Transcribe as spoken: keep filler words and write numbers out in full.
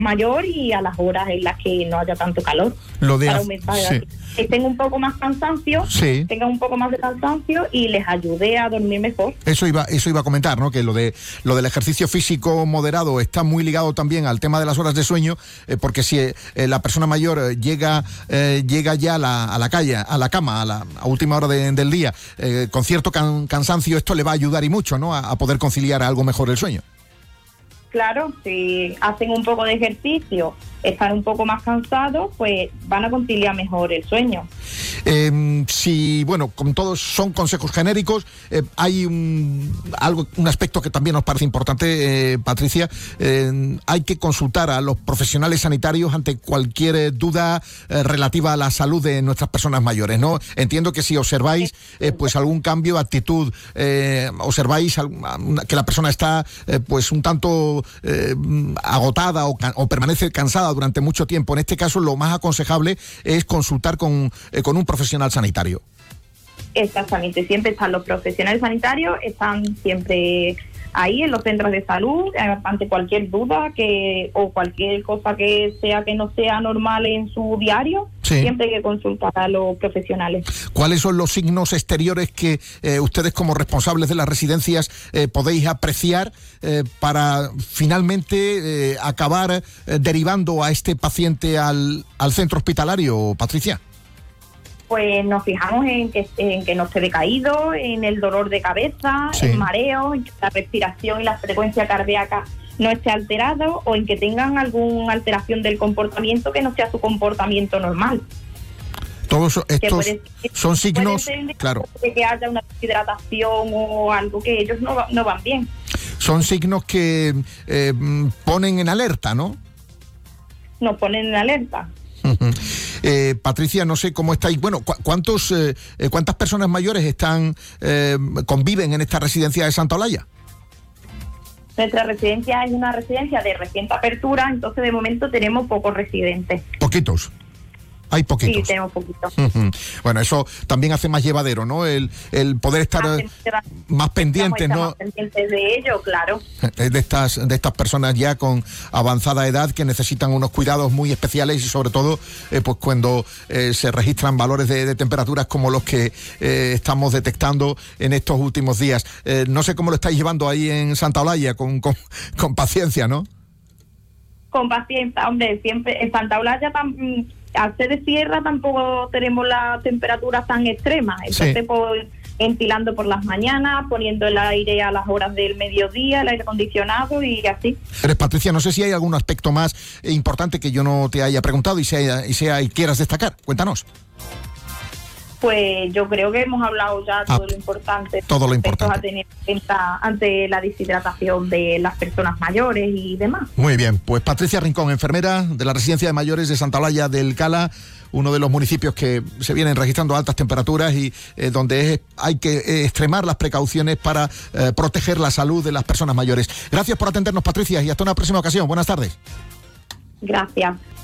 mayor y a las horas en las que no haya tanto calor. Lo de para ha- aumentar sí. que tengan un poco más cansancio, Sí. tengan un poco más de cansancio y les ayude a dormir mejor. Eso iba, eso iba a comentar, ¿no? Que lo de lo del ejercicio físico moderado está muy ligado también al tema de las horas de sueño, eh, porque si eh, la persona mayor eh, llega eh, llega ya a la, a la calle, a la cama, a la a última hora de- del día, eh, con cierto can- cansancio, esto le va a ayudar y mucho, ¿no? A, a poder conciliar algo mejor el sueño. Claro, si hacen un poco de ejercicio, están un poco más cansados, pues van a conciliar mejor el sueño. Eh, si, bueno, como todos son consejos genéricos, eh, hay un, algo, un aspecto que también nos parece importante, eh, Patricia. Eh, hay que consultar a los profesionales sanitarios ante cualquier eh, duda eh, relativa a la salud de nuestras personas mayores, ¿no? Entiendo que si observáis eh, pues algún cambio de actitud, eh, observáis al- a- que la persona está eh, pues un tanto eh, agotada o, ca- o permanece cansada durante mucho tiempo, en este caso lo más aconsejable es consultar con, eh, con un profesional sanitario. Exactamente, siempre están los profesionales sanitarios, están siempre ahí en los centros de salud, eh, ante cualquier duda que o cualquier cosa que sea que no sea normal en su diario, Sí. siempre hay que consultar a los profesionales. ¿Cuáles son los signos exteriores que eh, ustedes como responsables de las residencias eh, podéis apreciar eh, para finalmente eh, acabar eh, derivando a este paciente al, al centro hospitalario, Patricia? Pues nos fijamos en que, en que no esté decaído, en el dolor de cabeza, Sí. en mareo, en que la respiración y la frecuencia cardíaca no esté alterado o en que tengan alguna alteración del comportamiento que no sea su comportamiento normal. Todos Que estos puede- son signos, puede ser claro, de que haya una deshidratación o algo que ellos no, va- no van bien. son signos que eh, mm, ponen en alerta, ¿no? Nos ponen en alerta. Eh, Patricia, no sé cómo estáis. Bueno, ¿cu- ¿cuántos, eh, eh, ¿cuántas personas mayores están eh, conviven en esta residencia de Santa Olalla? Nuestra residencia es una residencia de reciente apertura, entonces de momento tenemos pocos residentes. Poquitos. Hay poquitos. Sí, tenemos poquitos. Ujú. Bueno, eso también hace más llevadero, ¿no? El, el poder estar eh, más pendientes, Estamos ¿no? más pendientes de ello, claro. Eh, de estas de estas personas ya con avanzada edad que necesitan unos cuidados muy especiales y sobre todo eh, pues cuando eh, se registran valores de, de temperaturas como los que eh, estamos detectando en estos últimos días. Eh, no sé cómo lo estáis llevando ahí en Santa Olalla, con, con, con paciencia, ¿no? Con paciencia, hombre, siempre en Santa Olalla, tam- al ser de sierra, tampoco tenemos las temperaturas tan extremas. Entonces, Sí. pues, ventilando por las mañanas, poniendo el aire a las horas del mediodía, el aire acondicionado y así. Eres Patricia, no sé si hay algún aspecto más eh, importante que yo no te haya preguntado y sea, y sea y quieras destacar. Cuéntanos. Pues yo creo que hemos hablado ya todo Ah, lo importante. todo lo respecto importante. A tener en cuenta ante la deshidratación de las personas mayores y demás. Muy bien, pues Patricia Rincón, enfermera de la Residencia de Mayores de Santa Olalla del Cala, uno de los municipios que se vienen registrando altas temperaturas y eh, donde es- hay que eh, extremar las precauciones para eh, proteger la salud de las personas mayores. Gracias por atendernos, Patricia, y hasta una próxima ocasión. Buenas tardes. Gracias.